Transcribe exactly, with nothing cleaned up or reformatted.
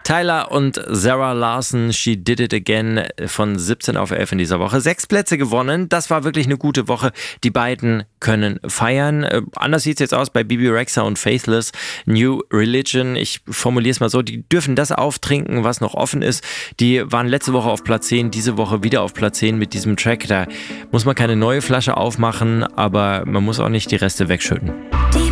Tyler und Sarah Larson, She Did It Again, von siebzehn auf elf in dieser Woche. Sechs Plätze gewonnen, das war wirklich eine gute Woche. Die beiden können feiern. Äh, anders sieht es jetzt aus bei Bebe Rexha und Faithless, New Religion. Ich formuliere es mal so, die dürfen das auftrinken, was noch offen ist. Die waren letzte Woche auf Platz zehn, diese Woche wieder auf Platz zehn mit diesem Track. Da muss man keine neue Flasche aufmachen, aber man muss auch nicht die Reste wegschütten. Die